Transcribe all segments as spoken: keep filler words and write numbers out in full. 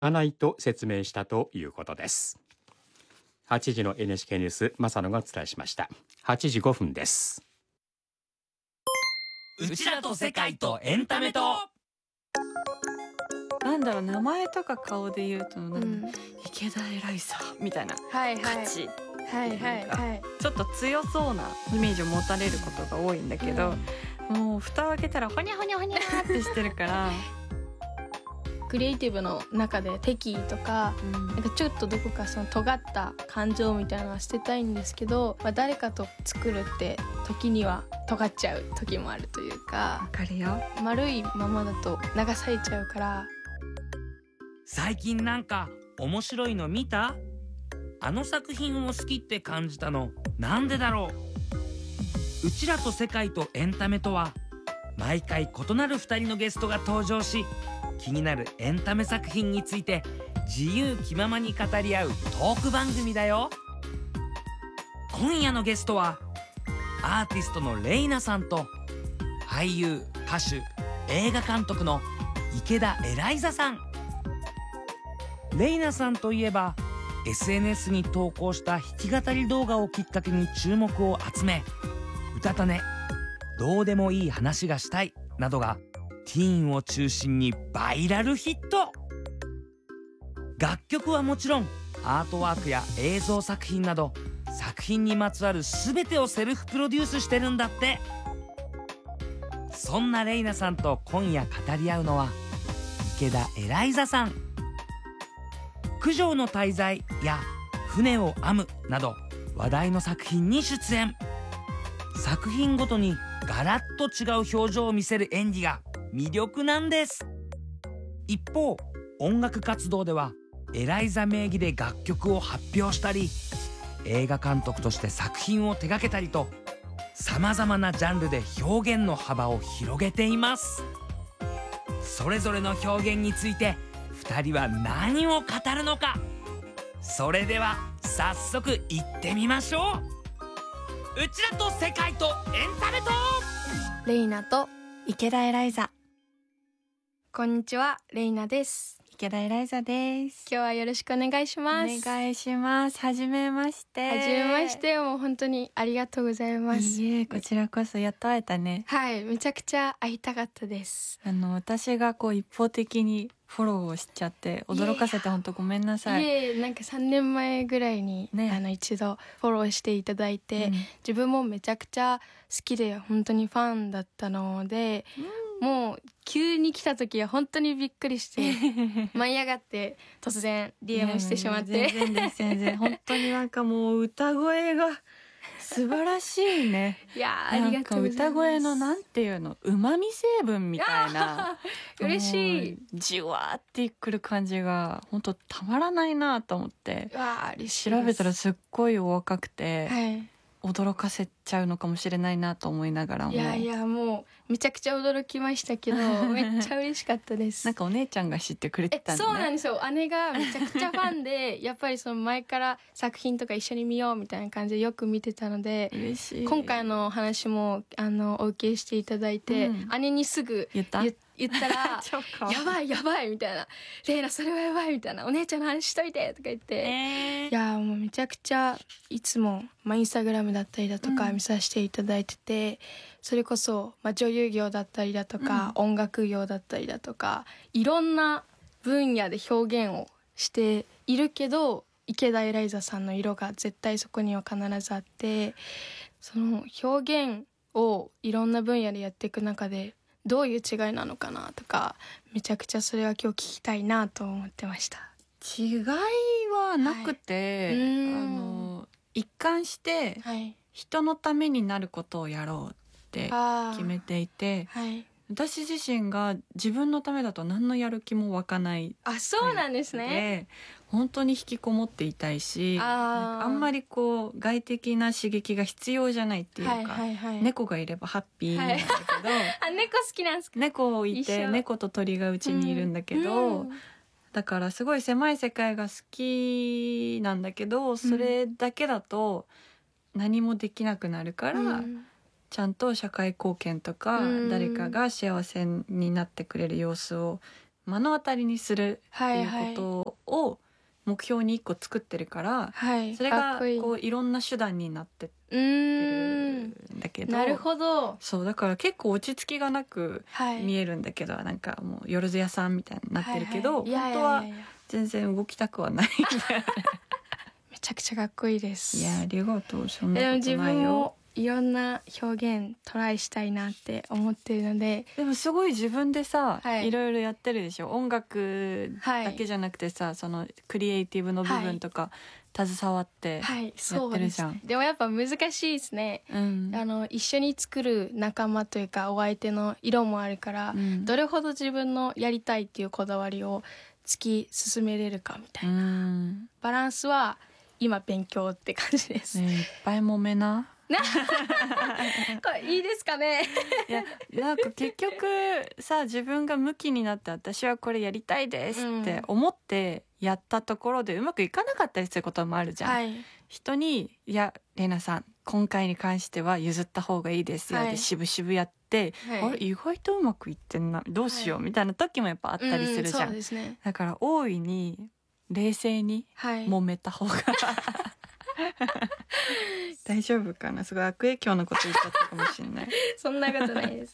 ないと説明したということです。はちじの エヌエイチケー ニュース、正野がお伝えしました。はちじごふんです。 うちらと世界とエンタメと、 なんだろう、名前とか顔で言うと、うん、池田エライザみたいなはいはい価値、 はいはいはい、 ちょっと強そうなイメージを持たれることが多いんだけど、うん、もう蓋を開けたらホニャホニャホニャってしてるからクリエイティブの中で敵意とか、うん、なんかちょっとどこかその尖った感情みたいなのは捨てたいんですけど、まあ、誰かと作るって時には尖っちゃう時もあるというか、 わかるよ。 丸いままだと流されちゃうから。 最近なんか面白いの見た？あの作品を好きって感じたのなんでだろう。うちらと世界とエンタメとは、毎回異なるふたりのゲストが登場し、気になるエンタメ作品について自由気ままに語り合うトーク番組だよ。今夜のゲストはアーティストのレイナさんと俳優、歌手、映画監督の池田エライザさん。レイナさんといえば エスエヌエス に投稿した弾き語り動画をきっかけに注目を集め、うたた寝、どうでもいい話がしたいなどがティーンを中心にバイラルヒット。楽曲はもちろんアートワークや映像作品など作品にまつわる全てをセルフプロデュースしてるんだって。そんなレイナさんと今夜語り合うのは池田エライザさん。九条の大罪や船を編むなど話題の作品に出演。作品ごとにガラッと違う表情を見せる演技が魅力なんです。一方、音楽活動ではエライザ名義で楽曲を発表したり、映画監督として作品を手掛けたりと、様々なジャンルで表現の幅を広げています。それぞれの表現についてふたりは何を語るのか。それでは早速行ってみましょう。うちらと世界とエンタメと、 レイナと池田エライザ。 こんにちは、レイナです。 池田エライザです。 今日はよろしくお願いします。 お願いします。はじめまして。 はじめまして。もう本当にありがとうございます。 いいえ、こちらこそやっと会えたね。 はい、めちゃくちゃ会いたかったです。 あの、私がこう一方的にフォローをしちゃって驚かせて本当ごめんなさい。 いえいえ、なんかさんねんまえぐらいに、ね、あの一度フォローしていただいて、うん、自分もめちゃくちゃ好きで本当にファンだったので、うん、もう急に来た時は本当にびっくりして舞い上がって突然 ディーエム してしまって。 全然です全然本当になんかもう歌声が素晴らしいね。 いやありがとうございます。 歌声のなんていうの、旨味成分みたいな嬉しいじわーってくる感じが本当たまらないなと思って、 わ嬉しい調べたらすっごいお若くて、 はい、 驚かせちゃうのかもしれないなと思いながらも、 いやいやもうめちゃくちゃ驚きましたけどめっちゃ嬉しかったです。 なんかお姉ちゃんが知ってくれてたんだね。 そうなんですよ。姉がめちゃくちゃファンでやっぱりその前から作品とか一緒に見ようみたいな感じでよく見てたので、 嬉しい。 今回の話もあのお受けしていただいて、うん、姉にすぐ言った言言ったらやばいやばいみたいな、レイナそれはやばいみたいな、お姉ちゃんの話しといてとか言って、えー、いやもうめちゃくちゃいつも、まあ、インスタグラムだったりだとか見させていただいてて、うん、それこそ、まあ、女優業だったりだとか、うん、音楽業だったりだとかいろんな分野で表現をしているけど、池田エライザさんの色が絶対そこには必ずあって、その表現をいろんな分野でやっていく中でどういう違いなのかなとか、めちゃくちゃそれは今日聞きたいなと思ってました。 違いはなくて、はい、あの一貫して人のためになることをやろうって決めていて、はい、私自身が自分のためだと何のやる気も湧かない。 あ、そうなんですね。 本当に引きこもっていたいし、あ, あんまりこう外的な刺激が必要じゃないっていうか、はいはいはい、猫がいればハッピーなんだけど、はい、 あ、猫好きなんですか？ 猫いて猫と鳥がうちにいるんだけど、うんうん、だからすごい狭い世界が好きなんだけど、それだけだと何もできなくなるから、うん、ちゃんと社会貢献とか、うん、誰かが幸せになってくれる様子を目の当たりにするっていうことを目標に一個作ってるから、はい、それがこう い, こういろんな手段になってってるんだけど、 なるほど。 そうだから結構落ち着きがなく見えるんだけど、はい、なんかもうよろず屋さんみたいになってるけど、はいはい、本当は全然動きたくはないめちゃくちゃかっこいいです。 いやありがとう。そんなことないよ。 でも自分もいろんな表現トライしたいなって思ってるので。 でもすごい自分でさ、はい、いろいろやってるでしょ。音楽だけじゃなくてさ、はい、そのクリエイティブの部分とか、はい、携わってやってるじゃん、はい、 で, でもやっぱ難しいですね、うん、あの一緒に作る仲間というかお相手の色もあるから、うん、どれほど自分のやりたいっていうこだわりを突き進めれるかみたいな、うん、バランスは今勉強って感じです、 ね、いっぱい揉めなこれいいですかねいやなんか結局さ、自分がムキになって私はこれやりたいですって思ってやったところでうまくいかなかったりすることもあるじゃん、はい、人にいやレイナさん今回に関しては譲った方がいいですよ、はい、で渋々やって、はい、あれ意外とうまくいってんなどうしよう、はい、みたいな時もやっぱあったりするじゃん、うん、そうですね、だから大いに冷静に揉めた方が、はい大丈夫かな。すごい悪影響のこと言っちゃったかもしれないそんなことないです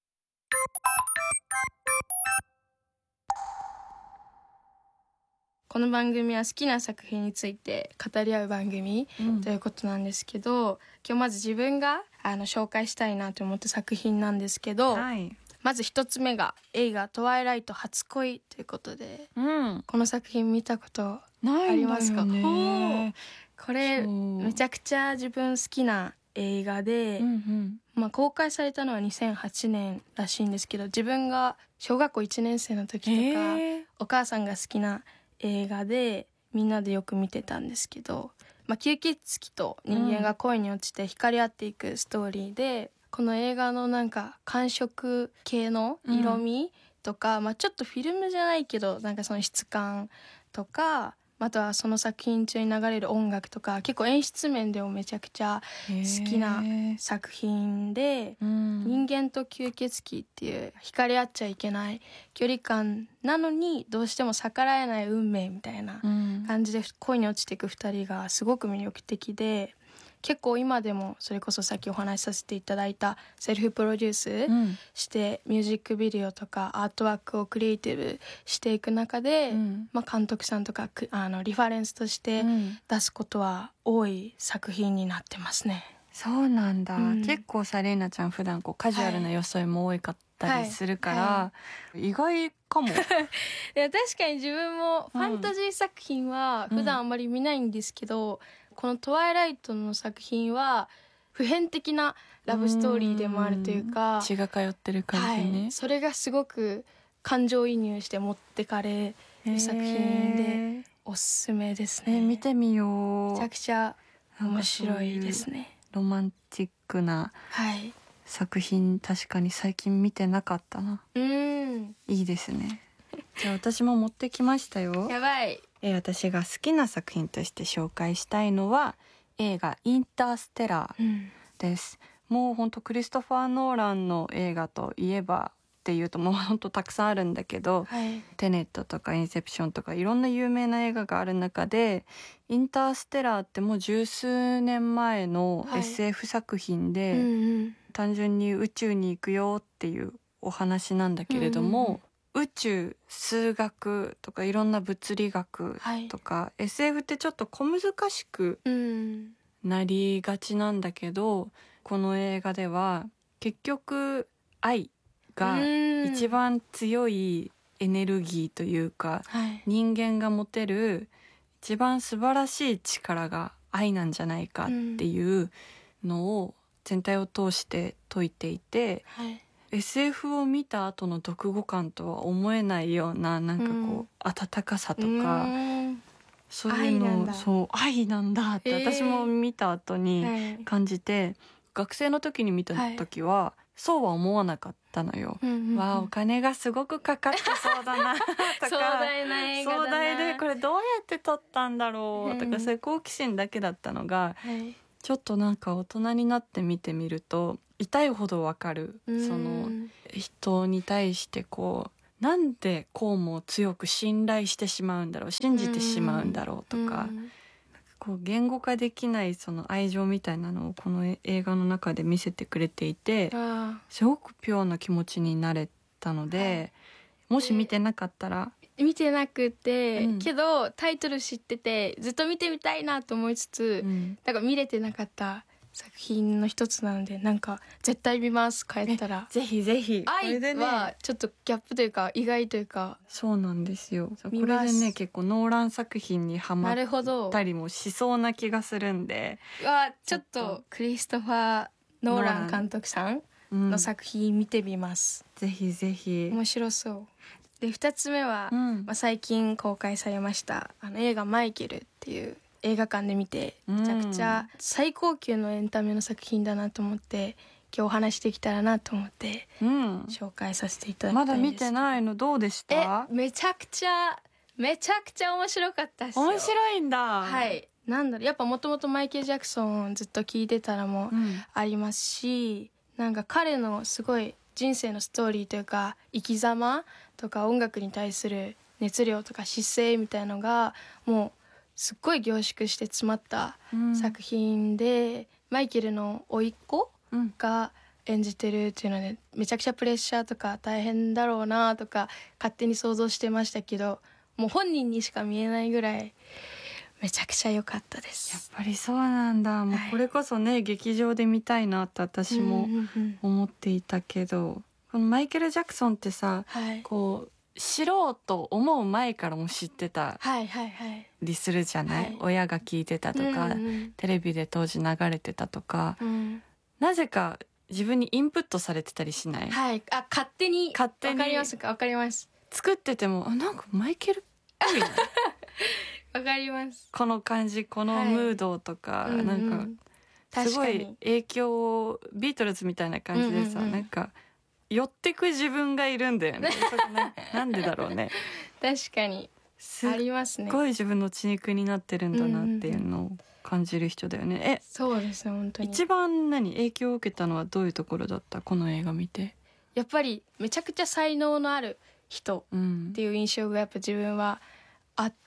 この番組は好きな作品について語り合う番組、うん、ということなんですけど、今日まず自分があの紹介したいなと思った作品なんですけど、はい、まず一つ目が映画トワイライト初恋ということで、うん、この作品見たことありますか？ないんだよね。これめちゃくちゃ自分好きな映画で、うんうんまあ、公開されたのはにせんはちねんらしいんですけど、自分が小学校いちねん生の時とか、えー、お母さんが好きな映画でみんなでよく見てたんですけど、まあ、吸血鬼と人間が恋に落ちて惹かれ合っていくストーリーで、うん、この映画のなんか感触系の色味とか、うんまあ、ちょっとフィルムじゃないけどなんかその質感とか、あとはその作品中に流れる音楽とか結構演出面でもめちゃくちゃ好きな作品で、うん、人間と吸血鬼っていう惹かれ合っちゃいけない距離感なのにどうしても逆らえない運命みたいな感じで恋に落ちていくふたりがすごく魅力的で、結構今でもそれこそさっきお話しさせていただいたセルフプロデュースしてミュージックビデオとかアートワークをクリエイティブしていく中で、うんまあ、監督さんとかあのリファレンスとして出すことは多い作品になってますね、 うん、そうなんだ、うん、結構さレイナちゃん普段こうカジュアルな装いも多かったりするから、はいはいはい、意外かもいや確かに自分もファンタジー作品は普段あんまり見ないんですけど、うんこのトワイライトの作品は普遍的なラブストーリーでもあるというか、 血が通ってる感じね、 はい、それがすごく感情移入して持ってかれる作品でおすすめですね、 えー、見てみよう。 めちゃくちゃ面白いですね。 ロマンチックな作品、はい、確かに最近見てなかったな。うんいいですね。じゃあ私も持ってきましたよ。 やばい。 えー、私が好きな作品として紹介したいのは映画インターステラーです、うん、もうほんとクリストファー・ノーランの映画といえばっていうともうほんとたくさんあるんだけど、はい、テネットとかインセプションとかいろんな有名な映画がある中でインターステラーってもう十数年前の エスエフ 作品で、はいうんうん、単純に宇宙に行くよっていうお話なんだけれども、うんうん宇宙数学とかいろんな物理学とか、はい、エスエフ ってちょっと小難しくなりがちなんだけど、うん、この映画では結局愛が一番強いエネルギーというか、はい、人間が持てる一番素晴らしい力が愛なんじゃないかっていうのを全体を通して説いていて、はいエスエフ を見た後の読後感とは思えないようななんかこう、うん、温かさとかそういうのそう愛なんだって私も見た後に感じて、はい、学生の時に見た時は、はい、そうは思わなかったのよ、うんうんうん、わあお金がすごくかかってそうだなとか壮大な映画だな壮大でこれどうやって撮ったんだろうとか、うん、そういう好奇心だけだったのが、はい、ちょっとなんか大人になって見てみると痛いほどわかる、その人に対してこうなんでこうも強く信頼してしまうんだろう、信じてしまうんだろうとか、うん、こう言語化できないその愛情みたいなのをこの映画の中で見せてくれていて、すごくピュアな気持ちになれたので、はい、もし見てなかったら、 見てなくて、うん、けどタイトル知っててずっと見てみたいなと思いつつ、うん、なんか見れてなかった作品の一つなので、なんか絶対見ます。帰ったらぜひぜひ。 愛はちょっとギャップというか意外というか、 そうなんですよ。これでね結構ノーラン作品にハマったりもしそうな気がするんで、 わちょっとクリストファー・ノーラン監督さんの作品見てみます、 うん、ぜひぜひ。 面白そうで、ふたつめは、うんまあ、最近公開されましたあの映画マイケルっていう映画館で見て、めちゃくちゃ最高級のエンタメの作品だなと思って、今日お話できたらなと思って、うん、紹介させていただきたいです。 まだ見てないのどうでした？ え、めちゃくちゃめちゃくちゃ面白かったですよ。 面白いんだ。 はい。なんだろう、やっぱもともとマイケル・ジャクソンずっと聞いてたらもありますし、うん、なんか彼のすごい人生のストーリーというか生き様とか音楽に対する熱量とか姿勢みたいのがもうすっごい凝縮して詰まった作品で、うん、マイケルの甥っ子が演じてるっていうので、めちゃくちゃプレッシャーとか大変だろうなとか勝手に想像してましたけど、もう本人にしか見えないぐらいめちゃくちゃ良かったです。 やっぱりそうなんだ。もうこれこそね、はい、劇場で見たいなって私も思っていたけど、うんうんうん、このマイケル・ジャクソンってさ、はい、こう知ろうと思う前からも知ってたりするじゃない、はいはいはい、親が聞いてたとか、うんうん、テレビで当時流れてたとか、うん、なぜか自分にインプットされてたりしない？ はい、あ、勝手に勝手にわかりますか？わかります。 作っててもあ、なんかマイケルっぽいわかります。 この感じ、このムードとか、はい、なんかすごい影響をビートルズみたいな感じでさ、うんうんうん、なんか寄ってく自分がいるんだよね。な, なんでだろうね。 確かにありますね。 すごい自分の血肉になってるんだなっていうのを感じる人だよね。え、 そうですね、本当に。 一番何影響を受けたのはどういうところだった？この映画見て。 やっぱりめちゃくちゃ才能のある人っていう印象がやっぱ自分はあって、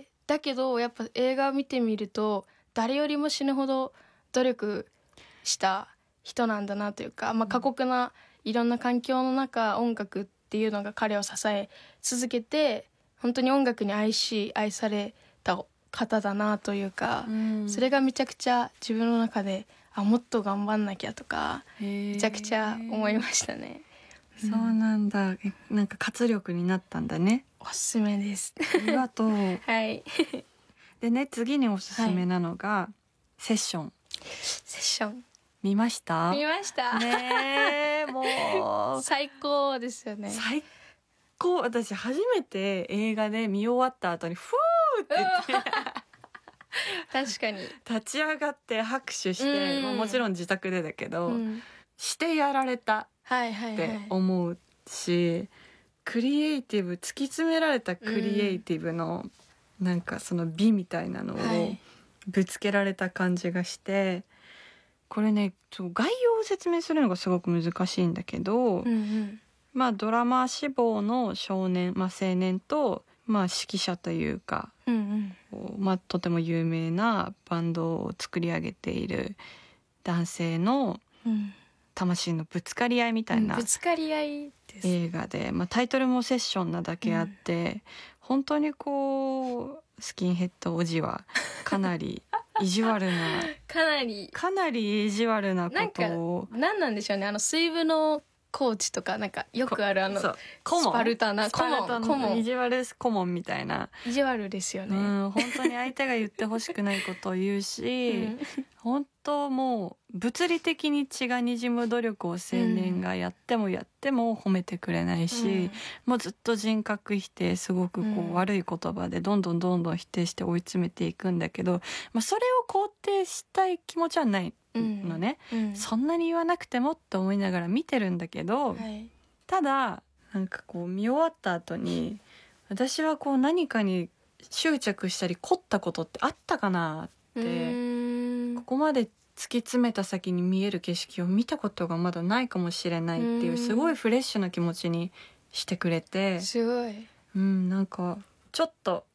だけどやっぱ映画を見てみると誰よりも死ぬほど努力した人なんだなというか、まあ、過酷ないろんな環境の中音楽っていうのが彼を支え続けて、本当に音楽に愛し愛された方だなというか、うん、それがめちゃくちゃ自分の中であもっと頑張んなきゃとかめちゃくちゃ思いましたね。 そうなんだ。なんか活力になったんだね。 おすすめです。 ありがとう。 はいでね、次におすすめなのが、はい、セッション。 セッション見ました？ 見ましたね。もう最高ですよね。 最高。私初めて映画で見終わった後にフーって言って確かに立ち上がって拍手して、うん、もちろん自宅でだけど、うん、してやられたって思うし、はいはいはい、クリエイティブ突き詰められたクリエイティブの、うん、なんかその美みたいなのをぶつけられた感じがして、はい、これね概要を説明するのがすごく難しいんだけど、うんうん、まあドラマー志望の少年、まあ、青年と、まあ、指揮者というか、うんうんまあ、とても有名なバンドを作り上げている男性の魂のぶつかり合いみたいな、 うん、ぶつかり合いです映画で、まあ、タイトルもセッションなだけあって、うん、本当にこうスキンヘッドおじはかなり意地悪なかなりかなり意地悪なことをなんか何なんでしょうね、あの水部のコーチとかなんかよくあるあのスパルタな顧問顧問意地悪顧問みたいな意地悪ですよね、うん、 本当に相手が言ってほしくないことを言うし、うん、本当もう物理的に血がにじむ努力を青年がやってもやっても褒めてくれないし、うん、もうずっと人格否定すごくこう悪い言葉でどんどんどんどん否定して追い詰めていくんだけど、まあ、それを肯定したい気持ちはないのね、うんうん、そんなに言わなくてもって思いながら見てるんだけど、はい、ただなんかこう見終わった後に私はこう何かに執着したり凝ったことってあったかなって、ここまで突き詰めた先に見える景色を見たことがまだないかもしれないっていうすごいフレッシュな気持ちにしてくれて、 すごい、 うん、なんかちょっと